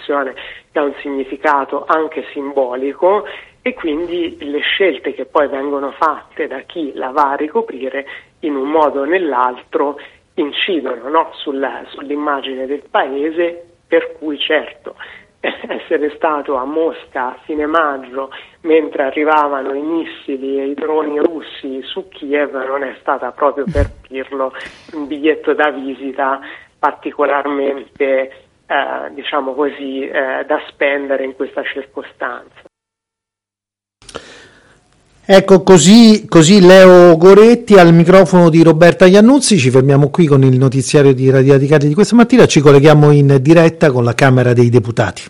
un'istituzione che ha un significato anche simbolico, e quindi le scelte che poi vengono fatte da chi la va a ricoprire in un modo o nell'altro incidono, no? sull'immagine del paese, per cui certo essere stato a Mosca a fine maggio mentre arrivavano i missili e i droni russi su Kiev non è stata proprio, per dirlo, un biglietto da visita particolarmente diciamo così da spendere in questa circostanza. Ecco, così Leo Goretti al microfono di Roberta Iannuzzi. Ci fermiamo qui con il notiziario di Radio Radicale di questa mattina. Ci colleghiamo in diretta con la Camera dei Deputati.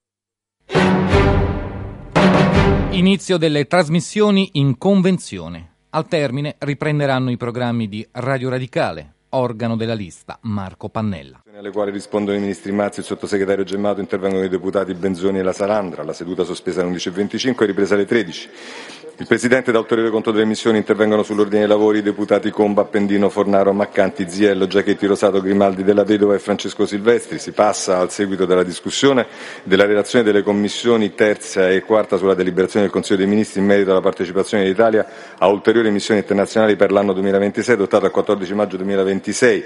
Inizio delle trasmissioni in convenzione. Al termine riprenderanno i programmi di Radio Radicale, organo della lista Marco Pannella. Alle quali rispondono i ministri Mazzi, il sottosegretario Gemmato, intervengono i deputati Benzoni e la Salandra. La seduta sospesa alle 11.25 è ripresa alle 13. Il Presidente dà autorevole conto delle missioni, intervengono sull'ordine dei lavori i deputati Comba, Appendino, Fornaro, Maccanti, Ziello, Giachetti, Rosato, Grimaldi, Della Vedova e Francesco Silvestri. Si passa al seguito della discussione della relazione delle commissioni terza e quarta sulla deliberazione del Consiglio dei Ministri in merito alla partecipazione dell'Italia a ulteriori missioni internazionali per l'anno 2026, adottata il 14 maggio 2026.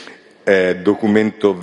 Documento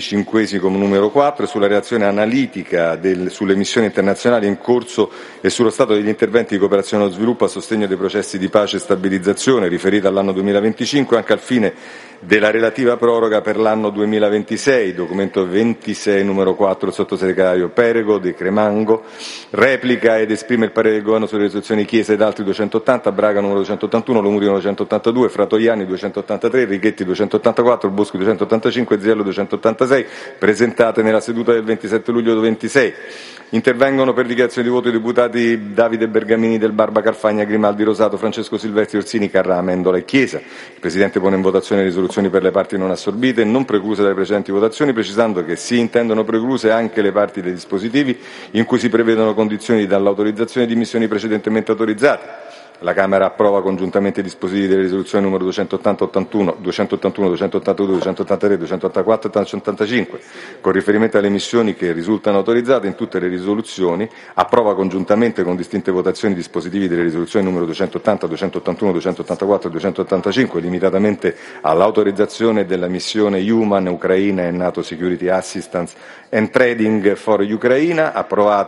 25 numero 4 sulla reazione analitica sulle missioni internazionali in corso e sullo stato degli interventi di cooperazione allo sviluppo a sostegno dei processi di pace e stabilizzazione riferita all'anno 2025 anche al fine della relativa proroga per l'anno 2026. Documento 26 numero 4 il sottosegretario Perego De Cremango replica ed esprime il parere del governo sulle risoluzioni Chiesa ed altri 280, Braga numero 281, Lomuri numero 282, Fratoiani 283, Righetti 284, Bosco 285 Ziello 286, presentate nella seduta del 27 luglio 26. Intervengono per dichiarazione di voto i deputati Davide Bergamini del Barba Carfagna, Grimaldi, Rosato, Francesco Silvestri, Orsini, Carrà, Amendola e Chiesa. Il Presidente pone in votazione le risoluzioni per le parti non assorbite e non precluse dalle precedenti votazioni, precisando che si intendono precluse anche le parti dei dispositivi in cui si prevedono condizioni dall'autorizzazione di missioni precedentemente autorizzate. La Camera approva congiuntamente i dispositivi delle risoluzioni numero 280, 81, 281, 282, 283, 284 e 285. Con riferimento alle missioni che risultano autorizzate in tutte le risoluzioni, approva congiuntamente con distinte votazioni i dispositivi delle risoluzioni numero 280, 281, 284 e 285, limitatamente all'autorizzazione della missione Human Ucraina e NATO Security Assistance and Trading for Ucraina, approva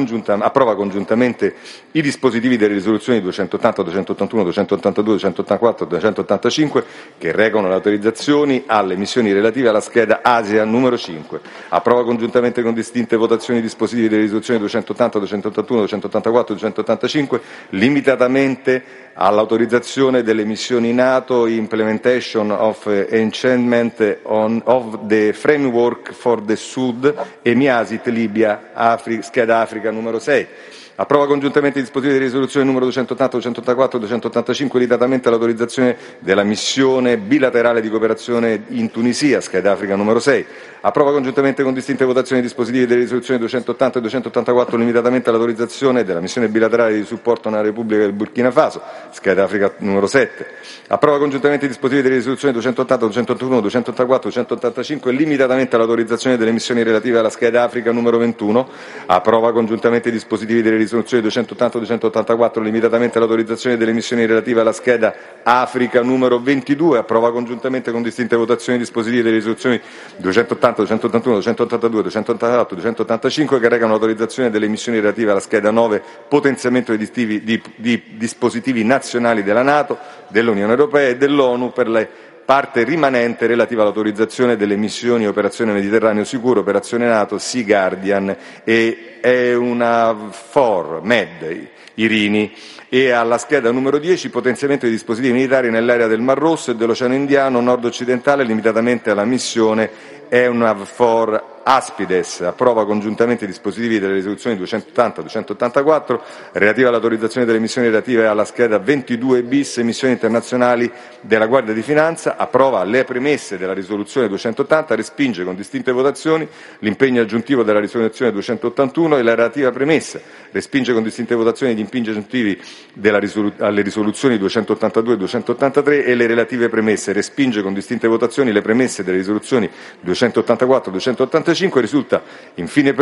congiuntamente i dispositivi delle risoluzioni 280, 281, 282, 284 e 285 che recano le autorizzazioni alle missioni relative alla scheda Asia numero 5. Approva congiuntamente con distinte votazioni i dispositivi delle risoluzioni 280, 281, 284 e 285 limitatamente all'autorizzazione delle missioni NATO Implementation of Enchantment of the Framework for the Sud e Miasit Libia scheda Africa numero 6. Approva congiuntamente i dispositivi di risoluzione numero 280, 284 e 285 limitatamente all'autorizzazione della missione bilaterale di cooperazione in Tunisia, scheda Africa numero 6. Approva congiuntamente con distinte votazioni i dispositivi delle risoluzioni 280 e 284 limitatamente all'autorizzazione della missione bilaterale di supporto alla Repubblica del Burkina Faso, scheda Africa numero 7. Approva congiuntamente i dispositivi delle risoluzioni 280, 281, 284 e 285 limitatamente all'autorizzazione delle missioni relative alla scheda Africa numero 21. Approva congiuntamente i dispositivi delle risoluzioni 280 e 284 limitatamente all'autorizzazione delle missioni relative alla scheda Africa numero 22. Approva congiuntamente con distinte votazioni i dispositivi delle risoluzioni 280, 281, 282, 284 e 285 che recano l'autorizzazione delle missioni relative alla scheda 9 potenziamento di dispositivi nazionali della NATO, dell'Unione Europea e dell'ONU per le parte rimanente relativa all'autorizzazione delle missioni Operazione Mediterraneo Sicuro, Operazione NATO, Sea Guardian e EUNAVFOR Med Irini e alla scheda numero 10 potenziamento dei dispositivi militari nell'area del Mar Rosso e dell'Oceano Indiano nord-occidentale limitatamente alla missione EUNAVFOR Aspides. Approva congiuntamente i dispositivi delle risoluzioni 280 e 284 relative all'autorizzazione delle missioni relative alla scheda 22 bis missioni internazionali della Guardia di Finanza. Approva le premesse della risoluzione 280, respinge con distinte votazioni l'impegno aggiuntivo della risoluzione 281 e la relativa premessa. Respinge con distinte votazioni gli impegni aggiuntivi alle risoluzioni 282 e 283 e le relative premesse. Respinge con distinte votazioni le premesse delle risoluzioni 284 e 285. Risulta infine